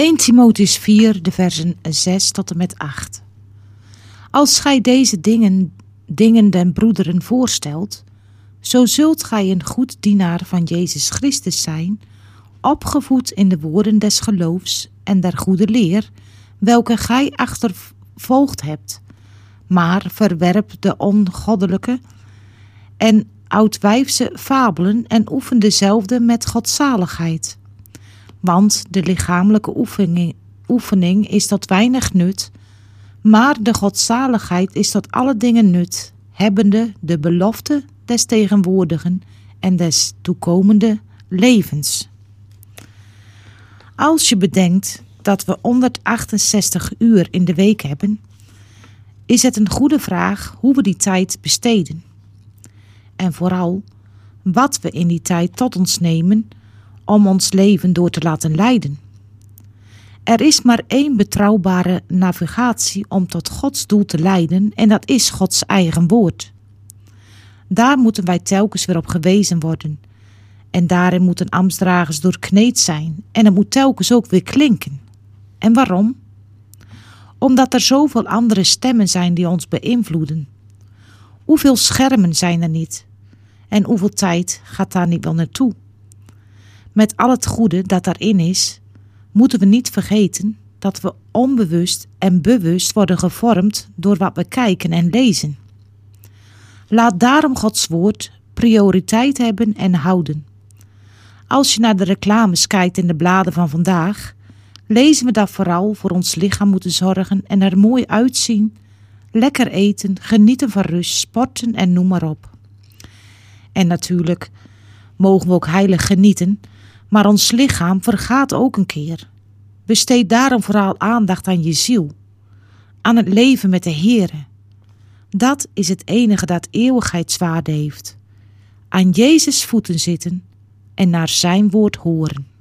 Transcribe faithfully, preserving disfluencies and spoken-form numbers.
eerste Timotheüs vier, de versen zes tot en met acht. Als gij deze dingen, dingen den broederen voorstelt, zo zult gij een goed dienaar van Jezus Christus zijn, opgevoed in de woorden des geloofs en der goede leer, welke gij achtervolgd hebt, maar verwerp de ongoddelijke en oudwijfse fabelen en oefen dezelfde met godzaligheid. Want de lichamelijke oefening, oefening is tot weinig nut, maar de godzaligheid is tot alle dingen nut, hebbende de belofte des tegenwoordigen en des toekomende levens. Als je bedenkt dat we honderdachtenzestig uur in de week hebben, is het een goede vraag hoe we die tijd besteden. En vooral wat we in die tijd tot ons nemen om ons leven door te laten leiden. Er is maar één betrouwbare navigatie om tot Gods doel te leiden en dat is Gods eigen woord. Daar moeten wij telkens weer op gewezen worden. En daarin moeten ambtsdragers doorkneed zijn en het moet telkens ook weer klinken. En waarom? Omdat er zoveel andere stemmen zijn die ons beïnvloeden. Hoeveel schermen zijn er niet? En hoeveel tijd gaat daar niet wel naartoe? Met al het goede dat daarin is, moeten we niet vergeten dat we onbewust en bewust worden gevormd door wat we kijken en lezen. Laat daarom Gods woord prioriteit hebben en houden. Als je naar de reclames kijkt in de bladen van vandaag, lezen we dat vooral voor ons lichaam moeten zorgen en er mooi uitzien, lekker eten, genieten van rust, sporten en noem maar op. En natuurlijk mogen we ook heilig genieten, maar ons lichaam vergaat ook een keer. Besteed daarom vooral aandacht aan je ziel, aan het leven met de Heere. Dat is het enige dat eeuwigheidswaarde heeft. Aan Jezus' voeten zitten en naar zijn woord horen.